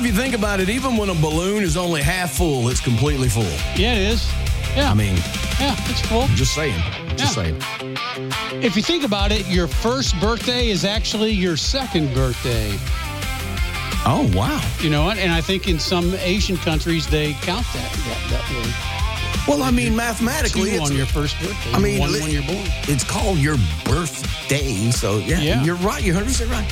if you think about it, even when a balloon is only half full, it's completely full. Yeah, it is. Yeah. I mean, yeah, it's full. just saying. Just saying. If you think about it, your first birthday is actually your second birthday. Oh, wow. You know what? And I think in some Asian countries, they count that way. Well, I mean, mathematically, Two it's on your first birthday. I mean, one when you're born. It's called your birthday, so yeah. You're right. You're 100% right.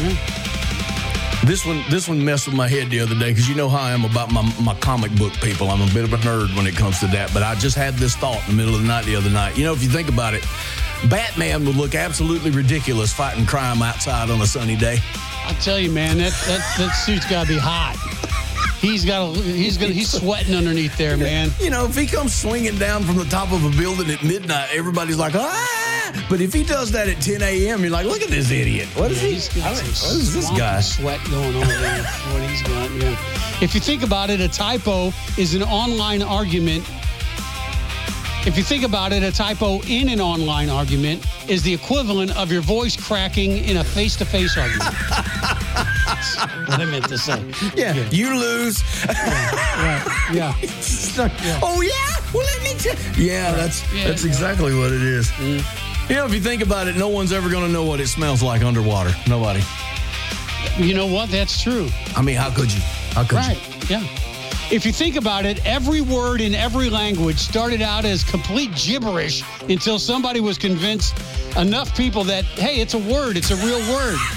Yeah. This one messed with my head the other day because you know how I am about my comic book people. I'm a bit of a nerd when it comes to that, but I just had this thought in the middle of the night the other night. You know, if you think about it, Batman would look absolutely ridiculous fighting crime outside on a sunny day. I tell you, man, that suit's got to be hot. He's sweating underneath there, man. You know, if he comes swinging down from the top of a building at midnight, everybody's like, ah! But if he does that at 10 a.m., you're like, look at this idiot. What is he? What is this guy? Sweat going on there. What he's got, yeah. If you think about it, a typo is an online argument. If you think about it, a typo in an online argument is the equivalent of your voice cracking in a face-to-face argument. That's what I meant to say. Yeah. You lose. Yeah. Oh, yeah? Well, let me tell you. Yeah, that's exactly what it is. You know, if you think about it, no one's ever going to know what it smells like underwater. Nobody. You know what? That's true. I mean, how could you? How could you? Right, yeah. If you think about it, every word in every language started out as complete gibberish until somebody was convinced enough people that, hey, it's a word. It's a real word.